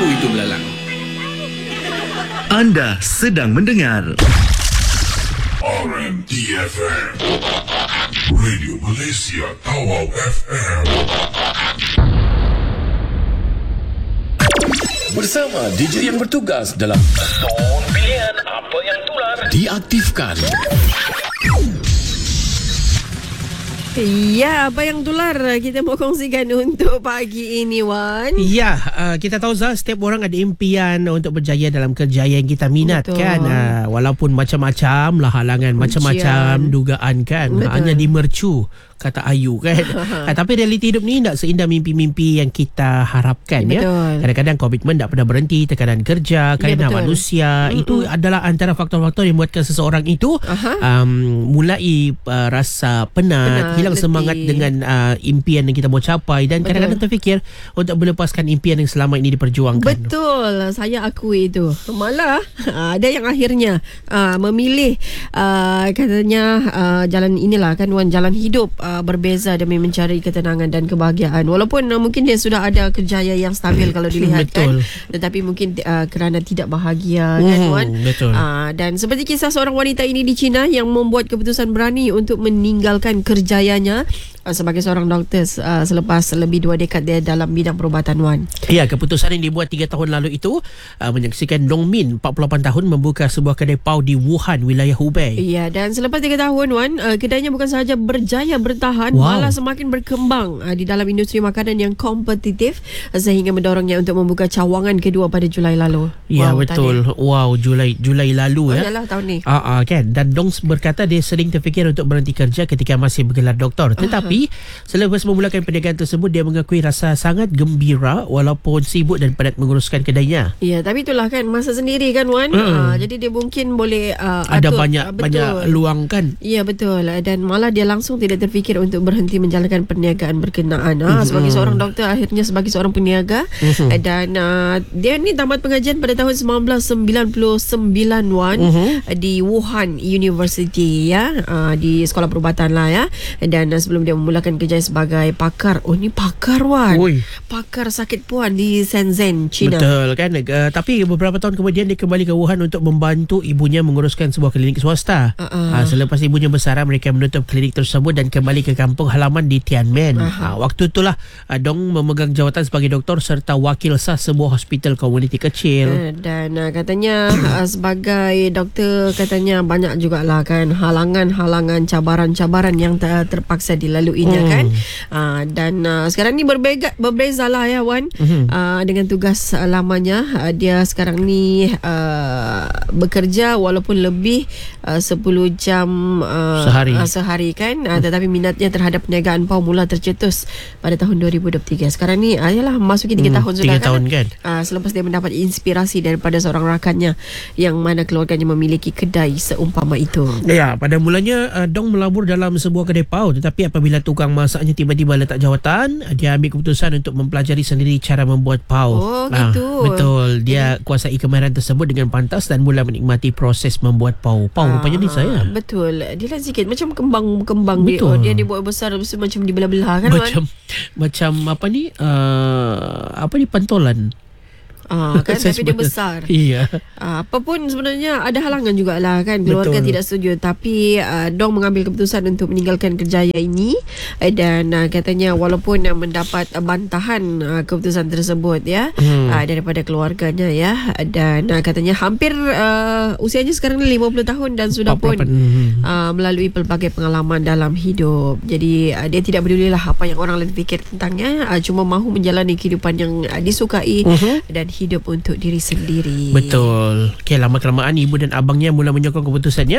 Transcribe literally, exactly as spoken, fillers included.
tahu itu belalang. Anda sedang mendengar R M D F M, Radio Malaysia Tawau F M. Bersama D J yang bertugas dalam Zon Pilihan Apa Yang Tular diaktifkan. Ya, apa yang tular kita mau kongsikan untuk pagi ini, Wan? Ya, uh, kita tahu Zah, setiap orang ada impian untuk berjaya dalam kerja yang kita minat. Betul. Kan. Uh, walaupun macam-macam lah halangan, Ujian. Macam-macam dugaan kan. Betul. Hanya dimercu, kata Ayu kan. uh, tapi realiti hidup ni tak seindah mimpi-mimpi yang kita harapkan. Betul. Ya. Kadang-kadang komitmen tak pernah berhenti, tekanan kerja, kerana ya, manusia. Mm-mm. Itu adalah antara faktor-faktor yang membuatkan seseorang itu um, mulai uh, rasa penat, penat hilang letih. Semangat dengan uh, impian yang kita mau capai. Dan betul. Kadang-kadang terfikir untuk melepaskan impian yang selama ini diperjuangkan. Betul, saya akui itu. Malah ada yang akhirnya uh, memilih uh, katanya uh, jalan inilah kan, Wan, jalan hidup uh, berbeza demi mencari ketenangan dan kebahagiaan. Walaupun uh, mungkin dia sudah ada kerjaya yang stabil kalau dilihat kan, tetapi mungkin uh, kerana tidak bahagia kan, Wan. Betul. Uh, dan seperti kisah seorang wanita ini di China yang membuat keputusan berani untuk meninggalkan kerjayanya uh, sebagai seorang doktor uh, selepas lebih dua dekad dia dalam bidang perubatan, Wan. Ya, keputusan yang dibuat tiga tahun lalu itu uh, menyaksikan Dong Min, empat puluh lapan tahun, membuka sebuah kedai pau di Wuhan, wilayah Hubei. Ya, dan selepas tiga tahun, Wan, uh, kedainya bukan sahaja berjaya bertahan, wow. malah semakin berkembang uh, di dalam industri makanan yang kompetitif uh, sehingga mendorongnya untuk membuka cawangan kedua pada Julai lalu. Ya, wow, betul. Tadi. Wow, Julai Julai lalu. Oh, ya. Yalah, tahun ni. Uh, uh, kan? Dan Dong berkata dia sering terfikir untuk berhenti kerja ketika masih bergelar doktor. Tetapi uh-huh. selepas memulakan perniagaan tersebut, dia mengakui rasa sangat gembira walaupun sibuk dan penat menguruskan kedainya. Ya, tapi itulah kan masa sendiri kan, Wan. Uh. Uh, jadi dia mungkin boleh uh, ada atur, banyak uh, banyak luang kan. Ya, betul. Dan malah dia langsung tidak terfikir untuk berhenti menjalankan perniagaan berkenaan. Uh, uh-huh. Sebagai seorang doktor, akhirnya sebagai seorang peniaga. Uh-huh. Dan uh, dia ni tamat pengajian pada tahun sembilan belas sembilan puluh sembilan, Wan, uh-huh. di Wuhan University, ya, uh, di sekolah perubatan lah, ya. Dan uh, sebelum dia memulakan kerja sebagai pakar. Oh, ni pakar, Wan. Ui. Pakar sakit puan di Shenzhen, China. Betul kan. Uh, tapi beberapa tahun kemudian dia kembali ke Wuhan untuk membantu ibunya menguruskan sebuah klinik swasta. Uh-uh. Uh, selepas ibunya bersara, mereka menutup klinik tersebut dan kembali ke kampung halaman di Tianmen. Uh-huh. Uh, waktu itulah uh, Dong memegang jawatan sebagai doktor serta wakil sah sebuah hospital komuniti kecil. Uh, dan uh, katanya uh, sebagai doktor, katanya banyak jugalah kan halangan-halangan, cabaran-cabaran yang ter- terpaksa dilaluinya hmm. kan. Uh, dan uh, sekarang ni berbeza berbeza lah, ya, Wan, uh-huh. uh, dengan tugas uh, lamanya. Uh, dia sekarang ni uh, bekerja walaupun lebih uh, sepuluh jam uh, sehari. Uh, sehari kan, uh, tetapi minatnya terhadap perniagaan pau mula tercetus pada tahun dua ribu dua puluh tiga. Sekarang ni uh, yalah masuki tiga hmm, tahun sudah kan, tahun kan? Uh, selepas dia mendapat inspirasi daripada seorang rakannya yang mana keluarganya memiliki kedai seumpama itu. Ya, pada mulanya uh, Dong melabur dalam sebuah kedai pau, tetapi apabila tukang masaknya tiba-tiba letak jawatan, dia ambil keputusan untuk mempelajari sendiri cara membuat pau. Oh, gitu. Uh, betul. Dia kuasai kemahiran tersebut dengan pantas dan mula menikmati proses membuat pau. Pau uh, rupanya ni saya. Betul. Dia lah sikit macam kembang-kembang dia. Oh, dia dibuat besar macam dibelah-belah kan, macam Wan? Macam apa ni? Uh, apa ni pantolan. Ah, kan, tapi dia besar. Iya. Ah, apapun sebenarnya ada halangan jugalah kan, keluarga Betul. tidak setuju, tapi uh, Dong mengambil keputusan untuk meninggalkan kerjaya ini, dan uh, katanya walaupun uh, mendapat uh, bantahan uh, keputusan tersebut, ya, hmm. uh, daripada keluarganya, ya, dan uh, katanya hampir uh, usianya sekarang ni lima puluh tahun dan sudah pun uh, melalui pelbagai pengalaman dalam hidup. Jadi uh, dia tidak pedulilah apa yang orang lain fikir tentangnya, uh, cuma mahu menjalani kehidupan yang uh, disukai uh-huh. dan hidup untuk diri sendiri. Betul. Okay, lama-kelamaan ibu dan abangnya mula menyokong keputusannya